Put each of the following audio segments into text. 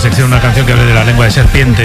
sección una canción que hable de la lengua de serpiente.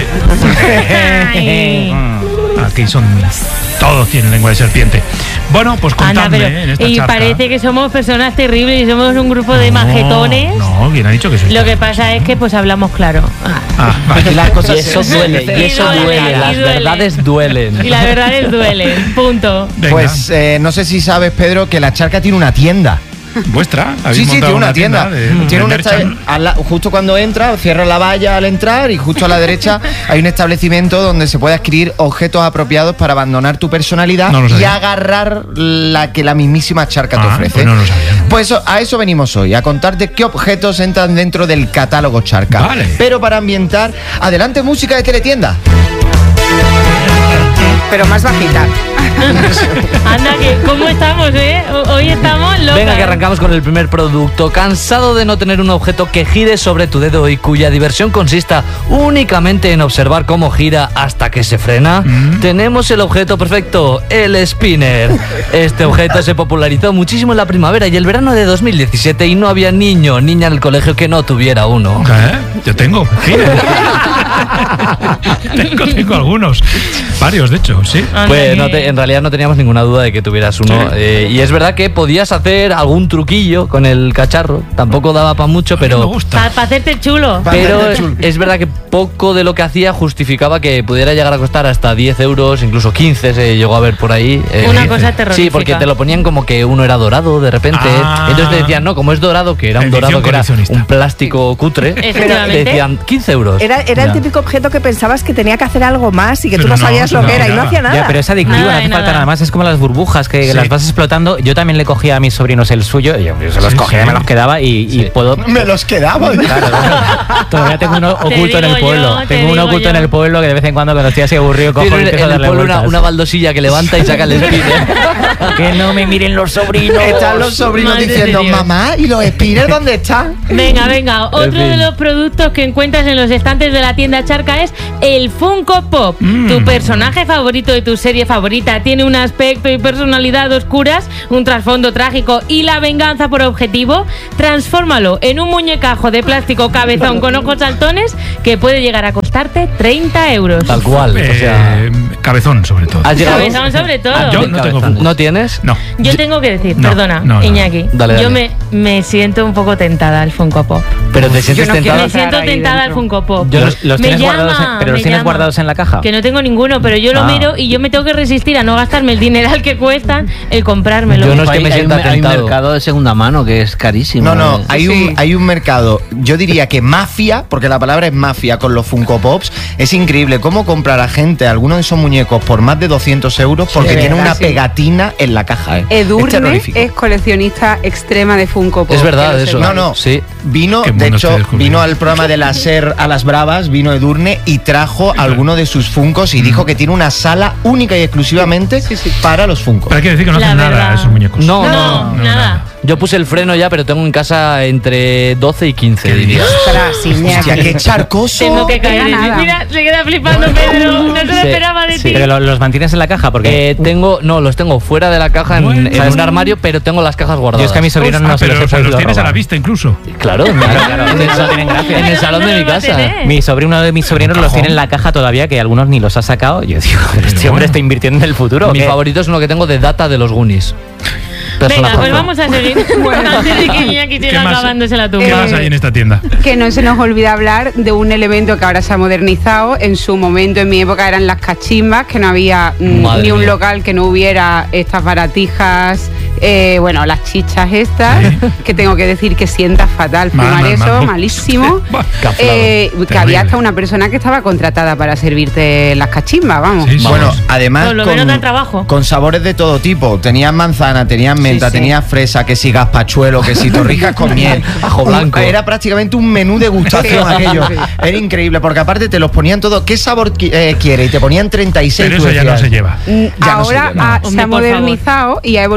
Aquí todos tienen lengua de serpiente. Bueno, pues contadme. Anda, en esta y charca. Parece que somos personas terribles y somos un grupo de majetones. No, ¿quién ha dicho que soy? Lo que pasa es que pues hablamos claro. Vale. Las cosas y eso duele, las verdades duelen. Y las verdades duelen, punto. Venga. Pues no sé si sabes, Pedro, que la charca tiene una tienda. ¿Vuestra? Sí, tiene una tienda. Tiene un merchan? justo cuando entra, cierra la valla al entrar y justo a la derecha hay un establecimiento donde se puede adquirir objetos apropiados para abandonar tu personalidad y agarrar la que la mismísima charca te ofrece. Pues no lo sabía, ¿no? Pues a eso venimos hoy, a contarte qué objetos entran dentro del catálogo charca. Vale. Pero para ambientar, adelante música de teletienda. Pero más bajita. Anda, que ¿cómo estamos, Hoy estamos locas. Venga, que arrancamos con el primer producto. ¿Cansado de no tener un objeto que gire sobre tu dedo y cuya diversión consista únicamente en observar cómo gira hasta que se frena? Tenemos el objeto perfecto, el spinner. Este objeto se popularizó muchísimo en la primavera y el verano de 2017 y no había niño o niña en el colegio que no tuviera uno. Yo tengo. tengo algunos. Varios, de hecho, sí. Pues en realidad no teníamos ninguna duda de que tuvieras uno. Sí. Y es verdad que podías hacer algún truquillo con el cacharro. Tampoco daba para mucho, pero... Me gusta. Para hacerte el chulo. Pero es verdad que poco de lo que hacía justificaba que pudiera llegar a costar hasta 10 euros, incluso 15 se llegó a ver por ahí. Una cosa terrorífica. Sí, porque te lo ponían como que uno era dorado de repente. Entonces te decían, no, como es dorado, que era un dorado que era un plástico cutre, te decían 15 euros. Era el típico objeto que pensabas que tenía que hacer algo más y que tú no sabías lo que era y no hacía nada. Ya, pero es adictivo, no hace falta nada más. Es como las burbujas que las vas explotando. Yo también le cogía a mis sobrinos el suyo. Yo se los cogía, me los quedaba y puedo... Me los quedaba. Claro. Todavía tengo uno oculto en el pueblo. Tengo uno oculto en el pueblo que de vez en cuando estoy así aburrido cojo y empiezo a darle vueltas. Una baldosilla que levanta y saca el spinner. Que no me miren los sobrinos. Están los sobrinos Madre diciendo, de Dios. mamá, ¿y los spinners dónde están? Venga, otro de los productos que encuentras en los estantes de la tienda Charca es el Funko Pop. Tu personaje favorito de tu serie favorita tiene un aspecto y personalidad oscuras, un trasfondo trágico y la venganza por objetivo. Transfórmalo en un muñecajo de plástico cabezón con ojos saltones que puede llegar a costarte 30 euros. Tal cual. O sea, cabezón, sobre todo. ¿has llegado? Cabezón sobre todo. Yo no tengo Funko. ¿No tienes? No. Yo tengo que decir, No, perdona, no. Iñaki, Dale. yo me siento un poco tentada al Funko Pop. Pero te sientes Yo no quiero tentada. Me siento ahí tentada al dentro. Funko Pop. Los Me tienes guardados, llama, pero los me tienes llama. guardados en la caja. Que no tengo ninguno, pero yo lo miro y yo me tengo que resistir a no gastarme el dineral que cuestan el comprármelo. Yo no es que me sienta hay un tentado. mercado de segunda mano que es carísimo. No, hay un mercado, yo diría que mafia, porque la palabra es mafia con los Funko Pops. Es increíble cómo comprar a gente algunos de esos muñecos por más de 200 euros porque de tiene verdad, una sí. pegatina en la caja. Es Edurne terrorífico. es coleccionista extrema de Funko Pop. Es verdad, que lo eso. sepas. No, Sí. vino, Qué de mono hecho, estoy descubriendo. vino al programa de la SER a las Bravas, vino Edurne y trajo alguno de sus Funkos y dijo que tiene una sala única y exclusivamente para los Funkos. Pero hay que decir que no La hacen nada verdad. esos muñecos. No, No, nada. Yo puse el freno ya, pero tengo en casa entre 12 y 15. diría. Ostras, Iñaki. Hostia, qué charcoso. Tengo que caer en nada. Mira, se queda flipando Pedro. No se lo Sí, esperaba de ti. Pero los mantienes en la caja porque... Los tengo fuera de la caja en un armario, pero tengo las cajas guardadas. Yo es que a mis sobrinos no se los he pero podido los tienes a la robar. vista incluso. Claro, claro. en el, Eso tienen gracia. en el salón de mi ¿Dónde los va a casa. tener? Uno de mis sobrinos los tiene en la caja todavía, que algunos ni los ha sacado. Yo digo, pero este hombre está invirtiendo en el futuro. ¿o Mi qué? favorito es uno que tengo de Data de los Goonies. Venga, pues Personajazo. vamos a seguir. Antes de que Iñaki siga más? acabándose la ¿Qué tumba. más hay en esta tienda? Que no se nos olvida hablar de un elemento que ahora se ha modernizado. En su momento, en mi época, eran las cachimbas, que no había Madre ni un mía. local que no hubiera estas baratijas, las chichas estas, que tengo que decir que sienta fatal. Fumar Mal. eso, malísimo. Que Terrible. había hasta una persona que estaba contratada para servirte las cachimbas, vamos. Sí, sí. Bueno, además Por lo menos da trabajo. con sabores de todo tipo. Tenías manzana, tenías menta, Sí, sí. tenías fresa, que si gazpachuelo, que si torrijas con miel. Ajo blanco. Era prácticamente un menú degustación Sí. aquello. Sí. Era increíble, porque aparte te los ponían todo. ¿Qué sabor quiere? Y te ponían 36. Pero tú eso ya no decías, se lleva. Ya no se Ahora lleva. se Hombre, ha por modernizado y ha evolucionado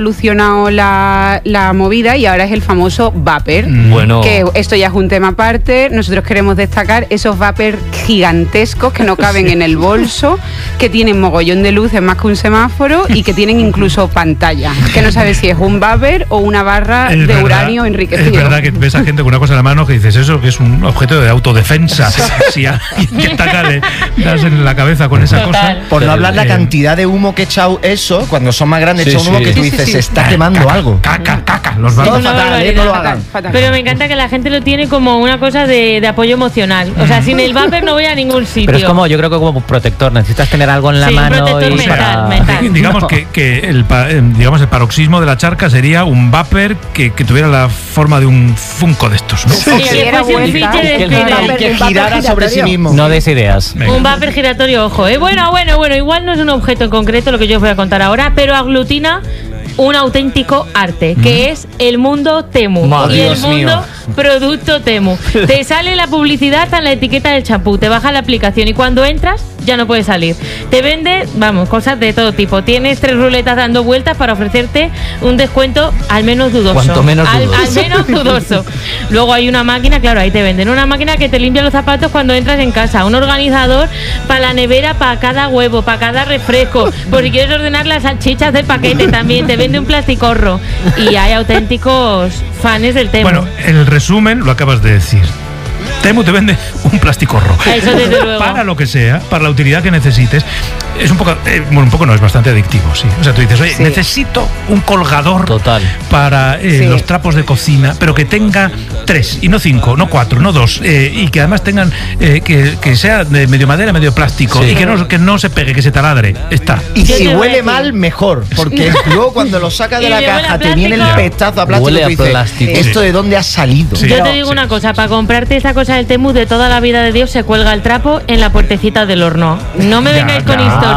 evolucionado la movida y ahora es el famoso vapor. Bueno. Que esto ya es un tema aparte. Nosotros queremos destacar esos vapor gigantescos que no caben en el bolso, que tienen mogollón de luces más que un semáforo y que tienen incluso pantalla. Que no sabes si es un vapor o una barra de uranio enriquecido. Es verdad que ves a gente con una cosa en la mano que dices eso, que es un objeto de autodefensa. Si a alguien te ataca, le das en la cabeza con esa cosa. Por no hablar la cantidad de humo que echa eso, cuando son más grandes, echa un humo que tú dices, se está quemando algo. Caca, los vapor. Todo fatal, no lo hagan. Pero me encanta que la gente lo tiene como una cosa de apoyo emocional. O sea, sin el vapor no voy a ningún sitio. Pero es como, yo creo que como protector, necesitas tener algo en la mano. Un protector mental. Digamos que el paroxismo de la charca sería un vapor que tuviera la forma de un Funko de estos, ¿no? Sí, que fuese un fidget spinner. Que girara sobre sí mismo. No des ideas. Venga. Un vapor giratorio, ojo. Bueno, igual no es un objeto en concreto lo que yo os voy a contar ahora, pero aglutina un auténtico arte, que es el mundo Temu. Y el mundo producto Temu. Te sale la publicidad en la etiqueta del champú, te baja la aplicación y cuando entras ya no puedes salir. Te vende, cosas de todo tipo. Tienes 3 ruletas dando vueltas para ofrecerte un descuento al menos dudoso. Cuanto menos dudoso. Al menos dudoso. Luego hay una máquina, claro, ahí te venden una máquina que te limpia los zapatos cuando entras en casa, un organizador para la nevera, para cada huevo, para cada refresco, por si quieres ordenar las salchichas del paquete también, te vende un plasticorro. Y hay auténticos fans del Temu. Bueno, el resumen lo acabas de decir. Temu te vende un plasticorro. Eso desde luego. Para lo que sea, para la utilidad que necesites. Es un poco, no, es bastante adictivo, sí. O sea, tú dices, oye, necesito un colgador para los trapos de cocina, pero que tenga 3, y no 5, no 4, no 2, y que además tengan, que sea de medio madera, medio plástico, y que no se pegue, que se taladre. Está. Y si huele mal, mejor, porque luego cuando lo sacas de la caja te viene el pestazo a plástico. Huele a y dices, plástico. ¿esto de dónde ha salido? Sí. Yo te digo una cosa, para comprarte esa cosa del Temu, de toda la vida de Dios se cuelga el trapo en la puertecita del horno. No me vengáis con historias.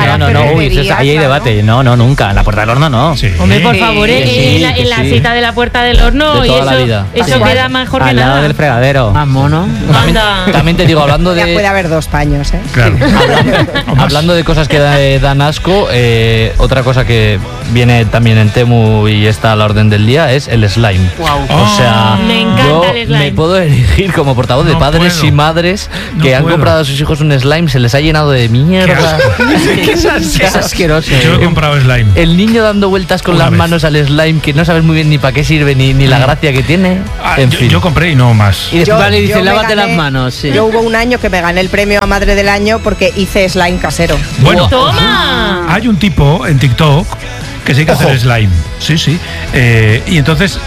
Ahí hay debate. No, nunca. En la puerta del horno no. Sí. Hombre, por favor, en la cita de la puerta del horno, de y toda la vida. eso queda mejor que al lado nada. del fregadero. Más mono. También te digo, hablando Ya de... puede haber 2 paños, ¿eh? Claro. Hablando de cosas que dan asco, otra cosa que viene también en Temu y está a la orden del día es el slime. O sea, Me encanta yo el slime. me puedo elegir como portavoz de No padres puedo. y madres que han comprado a sus hijos un slime, se les ha llenado de mierda. Es asqueroso. Yo he comprado slime. El niño dando vueltas con Una las vez. manos al slime, que no sabes muy bien ni para qué sirve ni la gracia que tiene. En fin. Yo compré y no más. Y después le dice, me lávate gané- las manos. Sí. Yo hubo un año que me gané el premio a Madre del Año porque hice slime casero. Bueno, ¡Toma! hay un tipo en TikTok que se dedica a hacer slime. Sí. Y entonces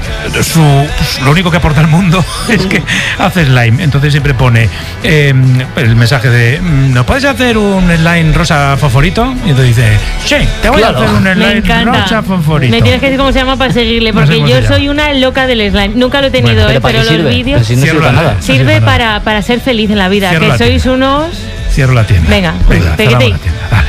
lo único que aporta al mundo es que hace slime. Entonces siempre pone el mensaje de ¿nos puedes hacer un slime rosa fosforito? Y entonces dice, sí, te voy a hacer un Me slime encanta. rosa fosforito. Me tienes que decir cómo se llama para seguirle, No sé porque cómo yo se llama. soy una loca del slime. Nunca lo he tenido, Bueno, ¿Para pero qué los sirve? vídeos Pero si no Cierro sirve la- nada. sirve no sirve nada. para ser feliz en la vida, Cierro que la sois tienda. unos... Cierro la tienda. Venga, cerramos peguete. la tienda. Dale.